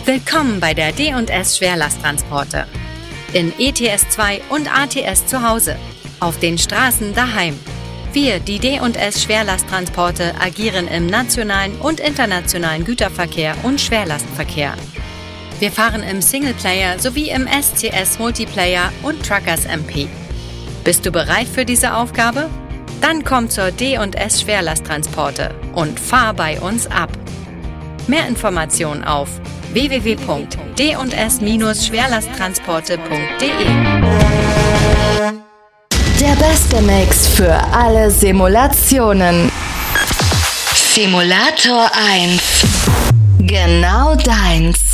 Willkommen bei der D&S Schwerlasttransporte. In ETS2 und ATS zu Hause. Auf den Straßen daheim. Wir, die D&S Schwerlasttransporte, agieren im nationalen und internationalen Güterverkehr und Schwerlastverkehr. Wir fahren im Singleplayer sowie im SCS Multiplayer und Truckers MP. Bist du bereit für diese Aufgabe? Dann komm zur D&S Schwerlasttransporte und fahr bei uns ab. Mehr Informationen auf www.ds-schwerlasttransporte.de. Der beste Mix für alle Simulationen. Simulator 1. Genau deins.